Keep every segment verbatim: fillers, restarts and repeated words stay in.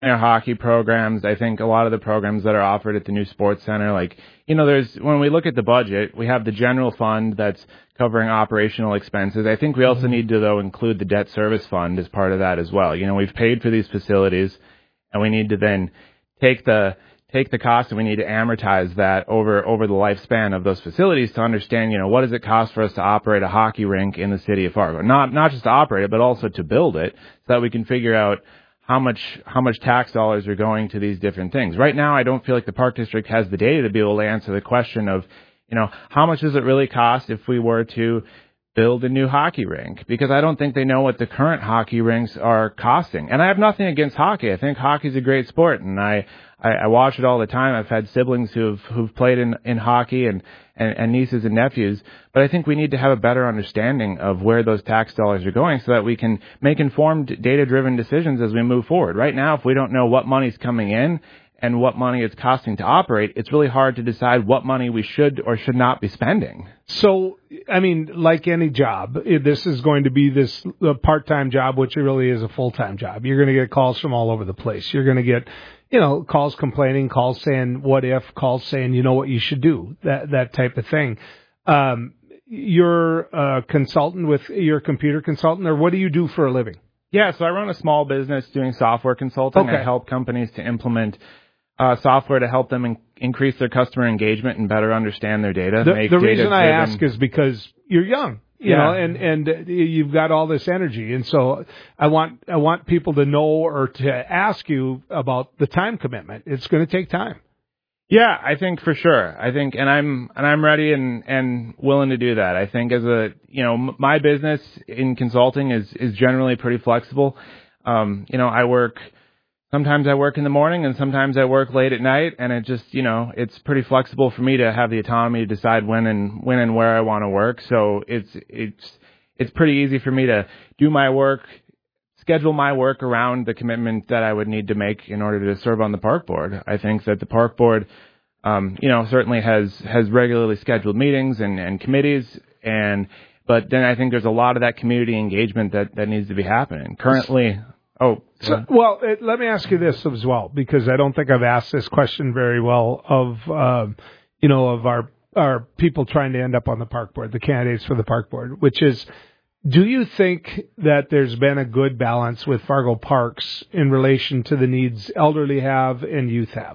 Our hockey programs, I think a lot of the programs that are offered at the new sports center, like, you know, there's, when we look at the budget, we have the general fund that's covering operational expenses. I think we also need to, though, include the debt service fund as part of that as well. You know, we've paid for these facilities, and we need to then take the take the cost, and we need to amortize that over over the lifespan of those facilities to understand, you know, what does it cost for us to operate a hockey rink in the city of Fargo? Not not just to operate it, but also to build it, so that we can figure out how much how much tax dollars are going to these different things. Right now, I don't feel like the Park District has the data to be able to answer the question of, you know, how much does it really cost if we were to build a new hockey rink? Because I don't think they know what the current hockey rinks are costing. And I have nothing against hockey. I think hockey is a great sport, and I, I, I watch it all the time. I've had siblings who've who've played in, in hockey and, and, and nieces and nephews. But I think we need to have a better understanding of where those tax dollars are going so that we can make informed, data-driven decisions as we move forward. Right now, if we don't know what money's coming in and what money it's costing to operate, it's really hard to decide what money we should or should not be spending. So, I mean, like any job, this is going to be this part-time job, which really is a full-time job. You're going to get calls from all over the place. You're going to get, you know, calls complaining, calls saying, what if, calls saying, you know what you should do, that that type of thing. Um, you're a consultant with, you're a computer consultant, or what do you do for a living? Yeah, so I run a small business doing software consulting. Okay. I help companies to implement Uh, software to help them in- increase their customer engagement and better understand their data. The, make the reason data I driven. ask is because you're young, you yeah. know, and and you've got all this energy, and so I want I want people to know or to ask you about the time commitment. It's going to take time. Yeah, I think for sure. I think, and I'm and I'm ready and and willing to do that. I think as a you know m- my business in consulting is is generally pretty flexible. Um, you know, I work. Sometimes I work in the morning and sometimes I work late at night, and it just, you know, it's pretty flexible for me to have the autonomy to decide when and when and where I want to work. So it's it's it's pretty easy for me to do my work, schedule my work around the commitment that I would need to make in order to serve on the park board. I think that the park board, um, you know, certainly has has regularly scheduled meetings and, and committees, and but then I think there's a lot of that community engagement that, that needs to be happening. Currently, oh, so, well, it, let me ask you this as well, because I don't think I've asked this question very well of, um, you know, of our our people trying to end up on the park board, the candidates for the park board, which is, do you think that there's been a good balance with Fargo Parks in relation to the needs elderly have and youth have?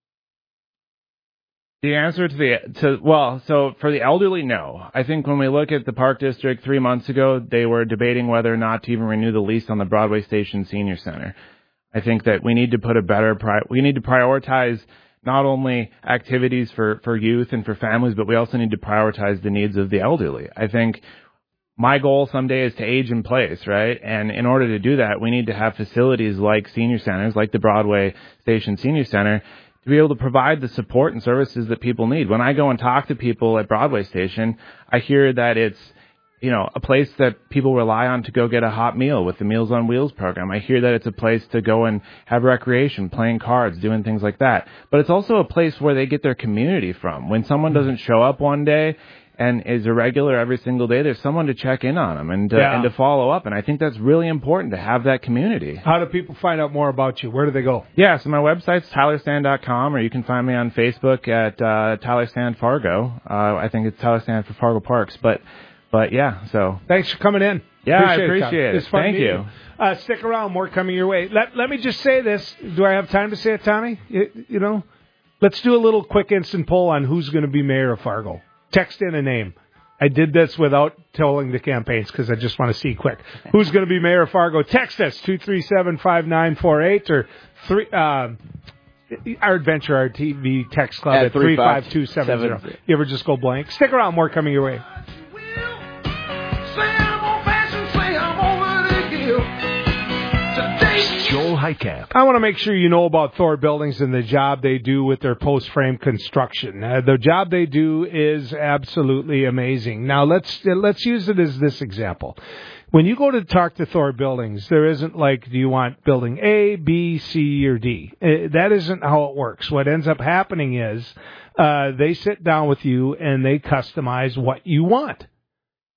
The answer to the to well, so for the elderly, no. I think when we look at the Park District three months ago, they were debating whether or not to even renew the lease on the Broadway Station Senior Center. I think that we need to put a better pri- we need to prioritize not only activities for, for youth and for families, but we also need to prioritize the needs of the elderly. I think my goal someday is to age in place, right? And in order to do that, we need to have facilities like senior centers, like the Broadway Station Senior Center, to be able to provide the support and services that people need. When I go and talk to people at Broadway Station, I hear that it's, you know, a place that people rely on to go get a hot meal with the Meals on Wheels program. I hear that it's a place to go and have recreation, playing cards, doing things like that. But it's also a place where they get their community from. When someone doesn't show up one day and is a regular every single day, there's someone to check in on them and to, Yeah. and to follow up. And I think that's really important to have that community. How do people find out more about you? Where do they go? Yeah, so my website's tyler sand dot com, or you can find me on Facebook at uh, Tyler Sand Fargo. Uh, I think it's Tyler Sand for Fargo Parks. But, but yeah, so. Thanks for coming in. Yeah, appreciate I appreciate it. it. It's fun Thank meeting you. Uh, stick around. More coming your way. Let, let me just say this. Do I have time to say it, Tommy? You, you know, let's do a little quick instant poll on who's going to be mayor of Fargo. Text in a name. I did this without telling the campaigns because I just want to see quick. Who's going to be mayor of Fargo? Text us, two three seven, five nine four eight, or three, uh, our Adventure R T V text club at, at three five two seven zero. You ever just go blank? Stick around. More coming your way. Joel Heitkamp. I want to make sure you know about Thor Buildings and the job they do with their post-frame construction. Uh, the job they do is absolutely amazing. Now, let's uh, let's use it as this example. When you go to talk to Thor Buildings, there isn't like, do you want building A, B, C, or D? Uh, that isn't how it works. What ends up happening is uh, they sit down with you and they customize what you want.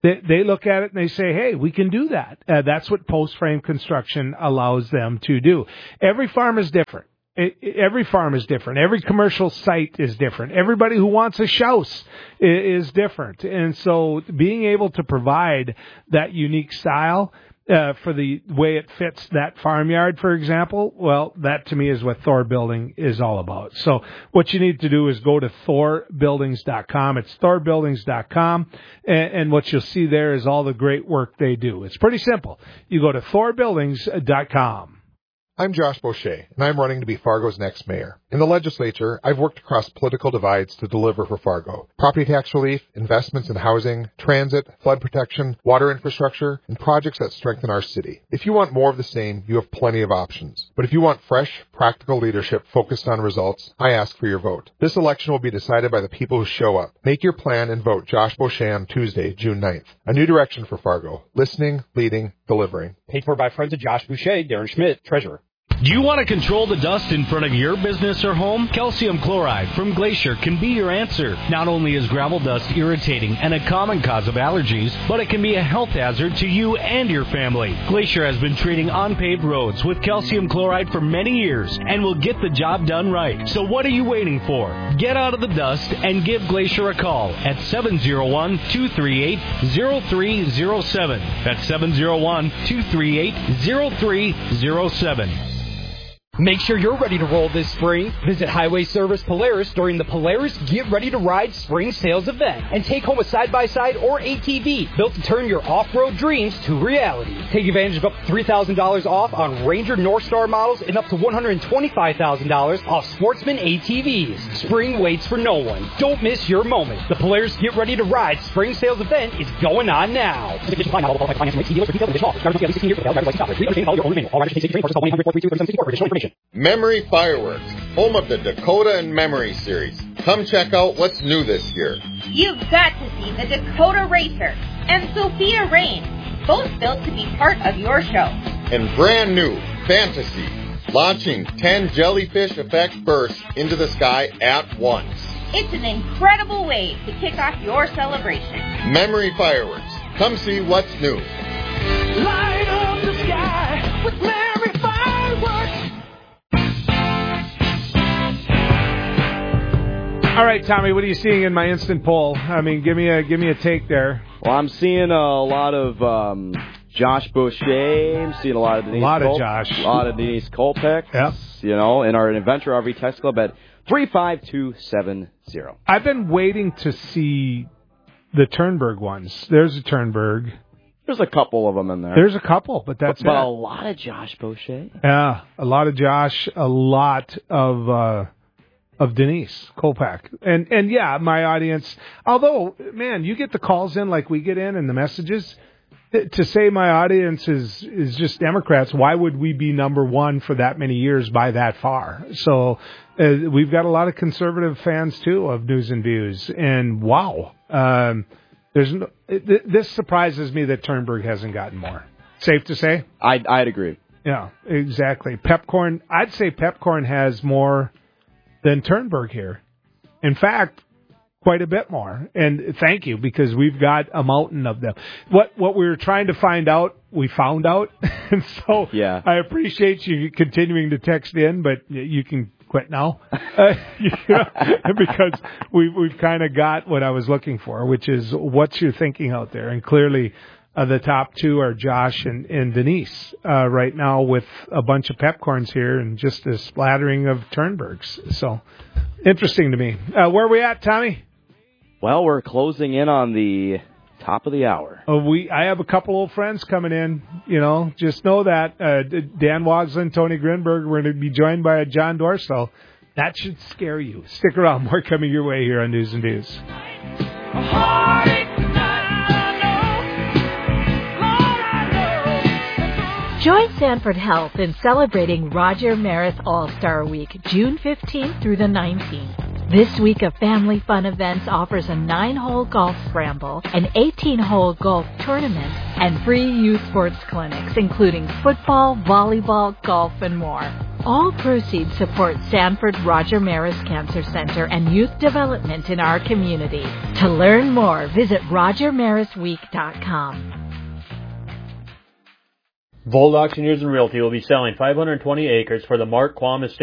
They, they look at it and they say, hey, we can do that. Uh, that's what post-frame construction allows them to do. Every farm is different. It, it, every farm is different. Every commercial site is different. Everybody who wants a house is, is different. And so being able to provide that unique style uh, for the way it fits that farmyard, for example, well, that to me is what Thor Building is all about. So what you need to do is go to thor buildings dot com. It's thor buildings dot com, and, and what you'll see there is all the great work they do. It's pretty simple. You go to thor buildings dot com. I'm Josh Boucher, and I'm running to be Fargo's next mayor. In the legislature, I've worked across political divides to deliver for Fargo. Property tax relief, investments in housing, transit, flood protection, water infrastructure, and projects that strengthen our city. If you want more of the same, you have plenty of options. But if you want fresh, practical leadership focused on results, I ask for your vote. This election will be decided by the people who show up. Make your plan and vote Josh Boucher on Tuesday, June ninth. A new direction for Fargo. Listening, leading, delivering. Paid for by friends of Josh Boucher, Darren Schmidt, Treasurer. Do you want to control the dust in front of your business or home? Calcium chloride from Glacier can be your answer. Not only is gravel dust irritating and a common cause of allergies, but it can be a health hazard to you and your family. Glacier has been treating unpaved roads with calcium chloride for many years and will get the job done right. So what are you waiting for? Get out of the dust and give Glacier a call at seven oh one, two three eight, oh three oh seven. That's seven oh one, two three eight, oh three oh seven. Make sure you're ready to roll this spring. Visit Highway Service Polaris during the Polaris Get Ready to Ride Spring Sales event and take home a side-by-side or A T V built to turn your off-road dreams to reality. Take advantage of up to three thousand dollars off on Ranger Northstar models and up to one hundred twenty-five thousand dollars off Sportsman A T Vs. Spring waits for no one. Don't miss your moment. The Polaris Get Ready to Ride Spring Sales event is going on now. Memory Fireworks, home of the Dakota and Memory series. Come check out what's new this year. You've got to see the Dakota Racer and Sophia Rain, both built to be part of your show. And brand new, Fantasy, launching ten jellyfish effect bursts into the sky at once. It's an incredible way to kick off your celebration. Memory Fireworks, come see what's new. Light up the sky with Memory Fireworks. All right, Tommy, what are you seeing in my instant poll? I mean, give me a give me a take there. Well, I'm seeing a lot of um, Josh Boucher. I'm seeing a lot of Denise. A lot Col- of Josh. A lot of Denise Kolpeck. Yep. You know, in our Adventure R V text club at three five two seven zero. I've been waiting to see the Turnberg ones. There's a Turnberg. There's a couple of them in there. There's a couple, but that's but, but it. a lot of Josh Boucher. Yeah, a lot of Josh, a lot of uh, of Denise Kolpak. And, and yeah, my audience, although, man, you get the calls in like we get in and the messages. To say my audience is, is just Democrats, why would we be number one for that many years by that far? So uh, we've got a lot of conservative fans, too, of News and Views. And wow, um, there's no, it, this surprises me that Turnberg hasn't gotten more. Safe to say? I'd, I'd agree. Yeah, exactly. Pepcorn, I'd say Pepcorn has more than Turnberg here. In fact, quite a bit more. And thank you, because we've got a mountain of them. What what we were trying to find out, we found out. And so yeah. I appreciate you continuing to text in, but you can quit now. uh, you know, because we, we've kind of got what I was looking for, which is what's your thinking out there. And clearly uh, the top two are Josh and, and Denise uh, right now, with a bunch of pepcorns here and just a splattering of Turnbergs. So interesting to me. Uh, where are we at, Tommy? Well, we're closing in on the top of the hour. Oh, we I have a couple old friends coming in. You know, just know that uh, Dan Wogslin, Tony Grinberg. We're going to be joined by John Dorsell. That should scare you. Stick around. More coming your way here on News and Views. Join Sanford Health in celebrating Roger Maris All-Star Week, June fifteenth through the nineteenth. This week of family fun events offers a nine-hole golf scramble, an eighteen-hole golf tournament, and free youth sports clinics, including football, volleyball, golf, and more. All proceeds support Sanford Roger Maris Cancer Center and youth development in our community. To learn more, visit roger maris week dot com. Vold Auctioneers and Realty will be selling five hundred twenty acres for the Mark Quam Estate